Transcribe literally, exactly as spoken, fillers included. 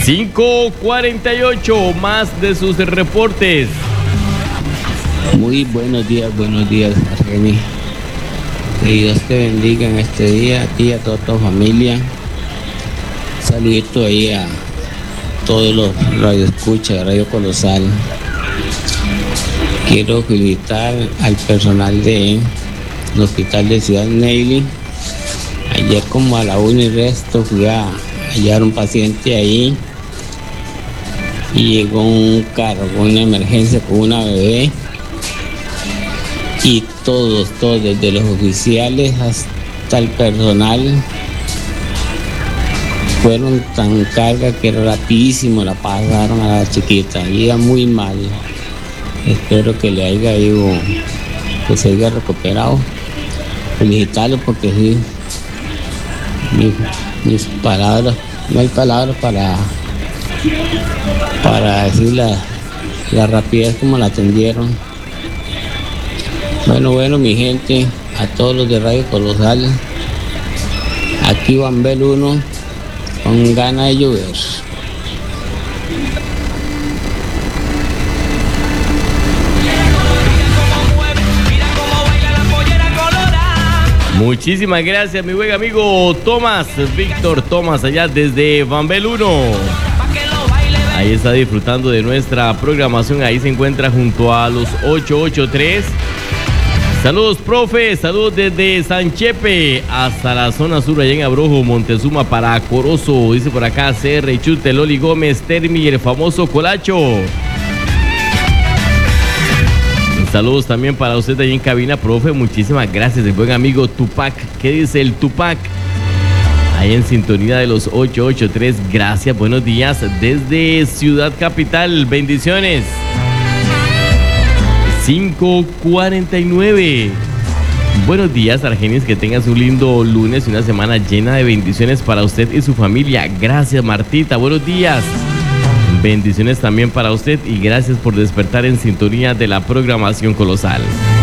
cinco cuarenta y ocho, más de sus reportes. Muy buenos días, buenos días, Argeni. Que Dios te bendiga en este día, a ti y a toda tu familia. Saludito ahí a todos los radioescuchas de Radio Colosal. Quiero felicitar al personal del Hospital de Ciudad Neyli. Ayer como a la una y resto fui a hallar un paciente ahí y llegó un carro con una emergencia con una bebé y todos, todos, desde los oficiales hasta el personal, fueron tan carga que rapidísimo la pasaron a la chiquita, iba muy mal. Espero que le haya ido, que se haya recuperado. Felicitarlo porque sí, mis, mis palabras, no hay palabras para, para decir la, la rapidez como la atendieron. Bueno, bueno, mi gente, a todos los de Radio Colosal, aquí Bambel uno, con ganas de llover. Muchísimas gracias, mi buen amigo Tomás, Víctor Tomás, allá desde Bambel uno. Ahí está disfrutando de nuestra programación, ahí se encuentra junto a los ocho ocho tres. Saludos, profe, saludos desde San Chepe hasta la zona sur, allá en Abrojo, Montezuma, para Corozo, dice por acá C R Chute, Loli Gómez, Termi, el famoso Colacho. Saludos también para usted ahí en cabina, profe, muchísimas gracias, el buen amigo Tupac. ¿Qué dice el Tupac? Ahí en sintonía de los ocho ocho tres, gracias, buenos días desde Ciudad Capital, bendiciones. cinco cuarenta y nueve. Buenos días, Argenis, que tengas un lindo lunes y una semana llena de bendiciones para usted y su familia. Gracias, Martita, buenos días. Bendiciones también para usted y gracias por despertar en sintonía de la programación Colosal.